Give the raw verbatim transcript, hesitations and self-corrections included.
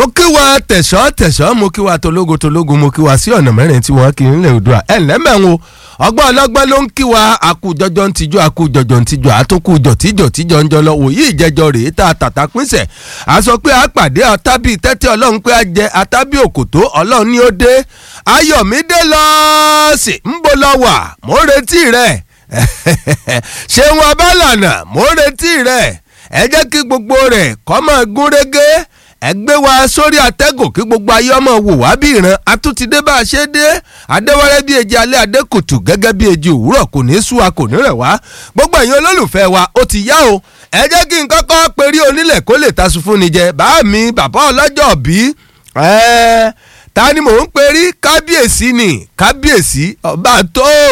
mo kí wa tẹ̀sán tẹ̀sán mo kí wa tológo tológo mo kí wa sí ọ̀nà mẹ́rin tí wọ́n kì í lè odò à ẹ̀ lẹ́mẹ̀wò ọgbọ́n ọlọ́gbọ́n ló ń kí wa akújọjọ́ ń tijú akújọjọ́ ń tijú àtúnkùjọ́ tíjọ́ tíjọ́ ń jọlọ òyì ìjẹjọ́ rèé tá a tàtà pínṣẹ̀ a sọ pé a pàdé àtàbí tẹ́tẹ́ ọlọ́run pé a jẹ àtàbí òkòtó ọlọ́run ní ó dé ayọ̀mídé lọ́ọ̀sì ń bọ̀ lọ wà mo retí rẹ̀ ṣéun abálànà mo retí rẹ̀ ẹ jẹ́ kí gbogbo rẹ̀ kó máa gún régé ẹ gbé wa sórí àtẹ́gùn kí gbogbo ayé ọmọ wò wá bí ìran atútidé bá a ṣe dé adéwárẹ́ bí èjì alẹ́ adékùtù gẹ́gẹ́ bí èjì òwúrọ̀ kò ní sú wa kò ní rẹ̀ wá gbogbo ẹ̀yin olólùfẹ́ wa ó ti yá o ẹ jẹ́ kí n kọ́kọ́ perí onílẹ̀ kó lè tasun fún ni jẹ bá mi bàbá ọlọ́jọ́ bí ta ni mò ń perí kábíyèsí ni kábíyèsí ọba tó